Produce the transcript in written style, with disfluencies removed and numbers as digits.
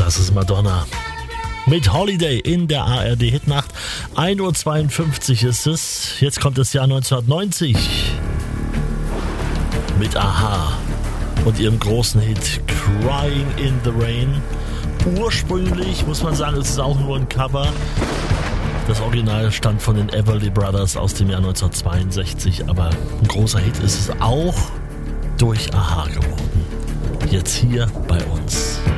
Das ist Madonna. Mit Holiday in der ARD Hitnacht. 1:52 Uhr ist es. Jetzt kommt das Jahr 1990. Mit Aha und ihrem großen Hit Crying in the Rain. Ursprünglich, muss man sagen, ist es auch nur ein Cover. Das Original stammt von den Everly Brothers aus dem Jahr 1962, aber ein großer Hit ist es auch durch Aha geworden. Jetzt hier bei uns.